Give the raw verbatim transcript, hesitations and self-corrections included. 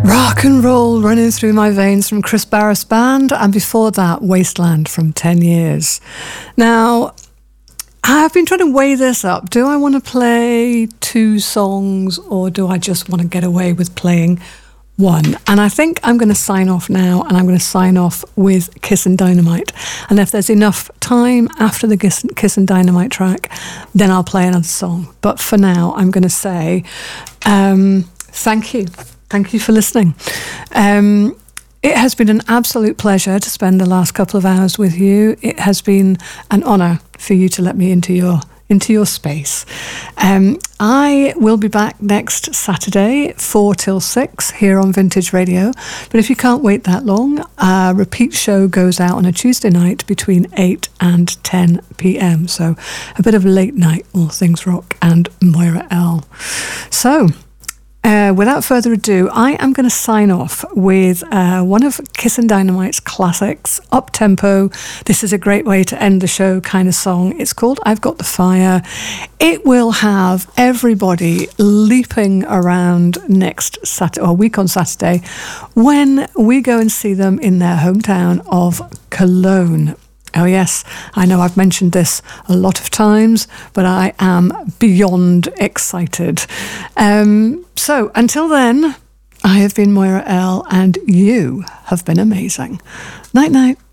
Rock and roll running through my veins from Chris Barris Band, and before that, Wasteland from ten years. Now, I've been trying to weigh this up. Do I want to play two songs, or do I just want to get away with playing one? And I think I'm going to sign off now, and I'm going to sign off with Kissin' Dynamite. And if there's enough time after the Kissin' Dynamite track, then I'll play another song. But for now, I'm going to say um, thank you. Thank you for listening. Um, it has been an absolute pleasure to spend the last couple of hours with you. It has been an honour for you to let me into your into your space. Um, I will be back next Saturday, four till six, here on Vintage Radio. But if you can't wait that long, a repeat show goes out on a Tuesday night between eight and ten p.m. So a bit of late night, all things rock and Moira L. So, Uh, without further ado, I am going to sign off with uh, one of Kissin' Dynamite's classics, up-tempo. This is a great way to end the show kind of song. It's called I've Got the Fire. It will have everybody leaping around next Saturday, or week on Saturday, when we go and see them in their hometown of Cologne. Oh yes, I know I've mentioned this a lot of times, but I am beyond excited. Um, so until then, I have been Moira L, and you have been amazing. Night night.